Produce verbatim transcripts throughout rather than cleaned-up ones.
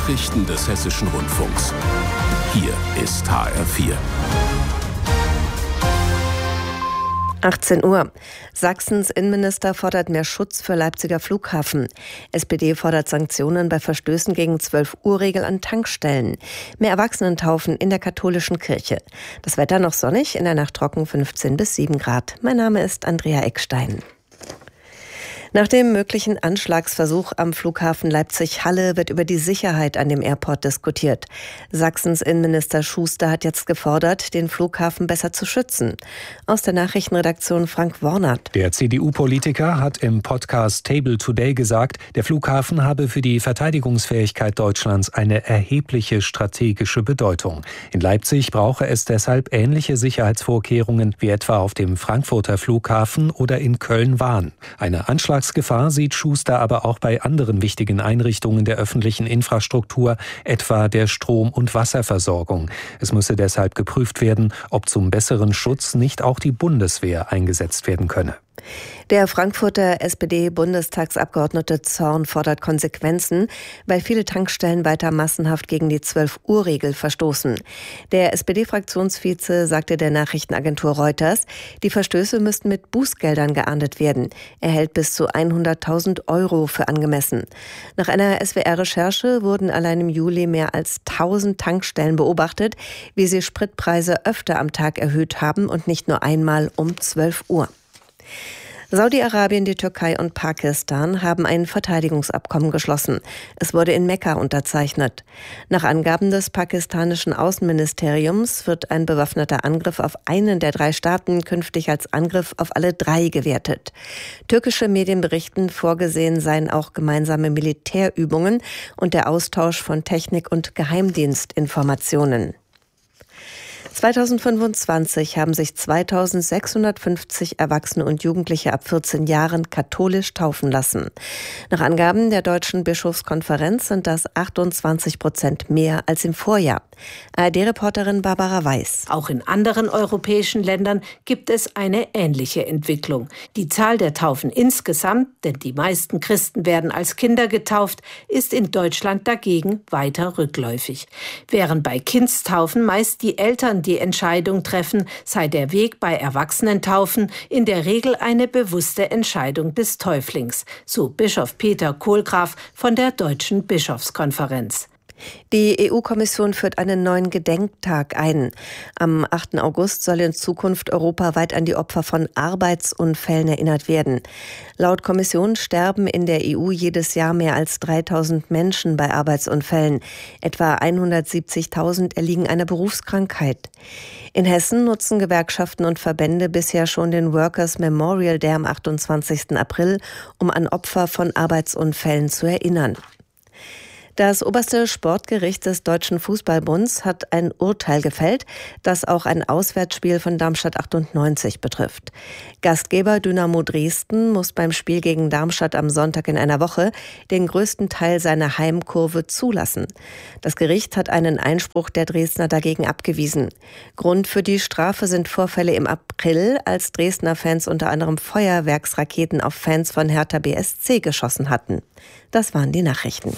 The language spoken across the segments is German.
Nachrichten des Hessischen Rundfunks. Hier ist H R vier. achtzehn Uhr. Sachsens Innenminister fordert mehr Schutz für Leipziger Flughafen. S P D fordert Sanktionen bei Verstößen gegen zwölf Uhr Regel an Tankstellen. Mehr Erwachsenentaufen in der katholischen Kirche. Das Wetter noch sonnig, in der Nacht trocken fünfzehn bis sieben Grad. Mein Name ist Andrea Eckstein. Nach dem möglichen Anschlagsversuch am Flughafen Leipzig-Halle wird über die Sicherheit an dem Airport diskutiert. Sachsens Innenminister Schuster hat jetzt gefordert, den Flughafen besser zu schützen. Aus der Nachrichtenredaktion Frank Wornert. Der C D U-Politiker hat im Podcast Table Today gesagt, der Flughafen habe für die Verteidigungsfähigkeit Deutschlands eine erhebliche strategische Bedeutung. In Leipzig brauche es deshalb ähnliche Sicherheitsvorkehrungen wie etwa auf dem Frankfurter Flughafen oder in Köln-Wahn. Eine Anschlagsgefahr sieht Schuster aber auch bei anderen wichtigen Einrichtungen der öffentlichen Infrastruktur, etwa der Strom- und Wasserversorgung. Es müsse deshalb geprüft werden, ob zum besseren Schutz nicht auch die Bundeswehr eingesetzt werden könne. Der Frankfurter S P D-Bundestagsabgeordnete Zorn fordert Konsequenzen, weil viele Tankstellen weiter massenhaft gegen die zwölf Uhr Regel verstoßen. Der S P D-Fraktionsvize sagte der Nachrichtenagentur Reuters, die Verstöße müssten mit Bußgeldern geahndet werden. Er hält bis zu hunderttausend Euro für angemessen. Nach einer S W R-Recherche wurden allein im Juli mehr als tausend Tankstellen beobachtet, wie sie Spritpreise öfter am Tag erhöht haben und nicht nur einmal um zwölf Uhr. Saudi-Arabien, die Türkei und Pakistan haben ein Verteidigungsabkommen geschlossen. Es wurde in Mekka unterzeichnet. Nach Angaben des pakistanischen Außenministeriums wird ein bewaffneter Angriff auf einen der drei Staaten künftig als Angriff auf alle drei gewertet. Türkische Medien berichten, vorgesehen seien auch gemeinsame Militärübungen und der Austausch von Technik- und Geheimdienstinformationen. zweitausendfünfundzwanzig haben sich zweitausendsechshundertfünfzig Erwachsene und Jugendliche ab vierzehn Jahren katholisch taufen lassen. Nach Angaben der Deutschen Bischofskonferenz sind das achtundzwanzig Prozent mehr als im Vorjahr. A R D-Reporterin Barbara Weiß. Auch in anderen europäischen Ländern gibt es eine ähnliche Entwicklung. Die Zahl der Taufen insgesamt, denn die meisten Christen werden als Kinder getauft, ist in Deutschland dagegen weiter rückläufig. Während bei Kindstaufen meist die Eltern die Entscheidung treffen, sei der Weg bei Erwachsenentaufen in der Regel eine bewusste Entscheidung des Täuflings, so Bischof Peter Kohlgraf von der Deutschen Bischofskonferenz. Die E U-Kommission führt einen neuen Gedenktag ein. Am achten August soll in Zukunft europaweit an die Opfer von Arbeitsunfällen erinnert werden. Laut Kommission sterben in der E U jedes Jahr mehr als dreitausend Menschen bei Arbeitsunfällen. Etwa hundertsiebzigtausend erliegen einer Berufskrankheit. In Hessen nutzen Gewerkschaften und Verbände bisher schon den Workers Memorial Day am achtundzwanzigsten April, um an Opfer von Arbeitsunfällen zu erinnern. Das oberste Sportgericht des Deutschen Fußballbunds hat ein Urteil gefällt, das auch ein Auswärtsspiel von Darmstadt achtundneunzig betrifft. Gastgeber Dynamo Dresden muss beim Spiel gegen Darmstadt am Sonntag in einer Woche den größten Teil seiner Heimkurve zulassen. Das Gericht hat einen Einspruch der Dresdner dagegen abgewiesen. Grund für die Strafe sind Vorfälle im April, als Dresdner Fans unter anderem Feuerwerksraketen auf Fans von Hertha B S C geschossen hatten. Das waren die Nachrichten.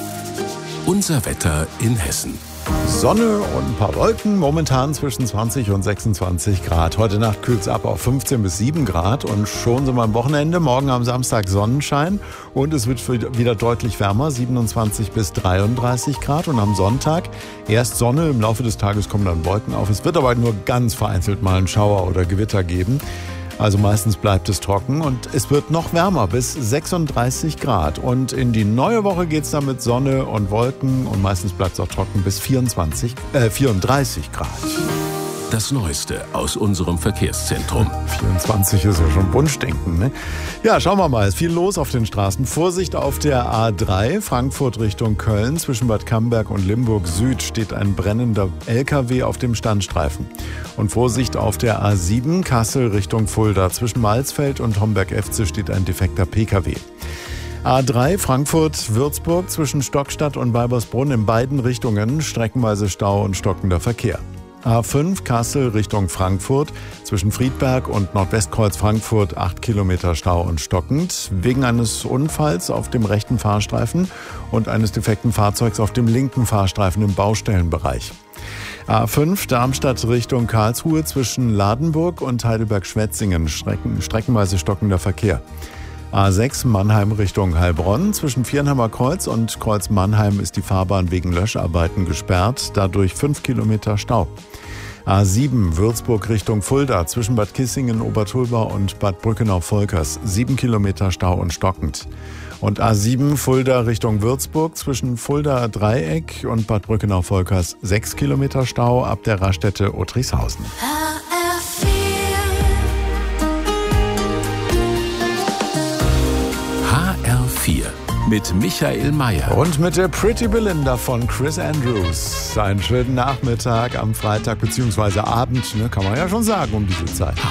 Unser Wetter in Hessen. Sonne und ein paar Wolken, momentan zwischen zwanzig und sechsundzwanzig Grad. Heute Nacht kühlt es ab auf fünfzehn bis sieben Grad und schon sind wir am Wochenende. Morgen am Samstag Sonnenschein und es wird wieder deutlich wärmer, siebenundzwanzig bis dreiunddreißig Grad. Und am Sonntag erst Sonne, im Laufe des Tages kommen dann Wolken auf. Es wird aber nur ganz vereinzelt mal einen Schauer oder Gewitter geben. Also meistens bleibt es trocken und es wird noch wärmer bis sechsunddreißig Grad. Und in die neue Woche geht es dann mit Sonne und Wolken und meistens bleibt es auch trocken bis vierundzwanzig, äh, vierunddreißig Grad. Das Neueste aus unserem Verkehrszentrum. vierundzwanzig ist ja schon Wunschdenken, ne? Ja, schauen wir mal. Es ist viel los auf den Straßen. Vorsicht auf der A drei, Frankfurt Richtung Köln. Zwischen Bad Camberg und Limburg Süd steht ein brennender L K W auf dem Standstreifen. Und Vorsicht auf der A sieben, Kassel Richtung Fulda. Zwischen Malsfeld und Homberg-Efze steht ein defekter P K W. A drei, Frankfurt-Würzburg, zwischen Stockstadt und Weibersbrunn in beiden Richtungen streckenweise Stau und stockender Verkehr. A fünf Kassel Richtung Frankfurt. Zwischen Friedberg und Nordwestkreuz Frankfurt acht Kilometer Stau und stockend. Wegen eines Unfalls auf dem rechten Fahrstreifen und eines defekten Fahrzeugs auf dem linken Fahrstreifen im Baustellenbereich. A fünf Darmstadt Richtung Karlsruhe zwischen Ladenburg und Heidelberg-Schwetzingen. Strecken, streckenweise stockender Verkehr. A sechs Mannheim Richtung Heilbronn. Zwischen Viernheimer Kreuz und Kreuz Mannheim ist die Fahrbahn wegen Löscharbeiten gesperrt. Dadurch fünf Kilometer Stau. A sieben Würzburg Richtung Fulda. Zwischen Bad Kissingen, Obertulbau und Bad Brückenau-Volkers. sieben Kilometer Stau und stockend. Und A sieben Fulda Richtung Würzburg. Zwischen Fulda Dreieck und Bad Brückenau-Volkers. sechs Kilometer Stau ab der Raststätte Otrichshausen. H R vier mit Michael Mayer. Und mit der Pretty Belinda von Chris Andrews. Einen schönen Nachmittag am Freitag bzw. Abend, ne, kann man ja schon sagen um diese Zeit.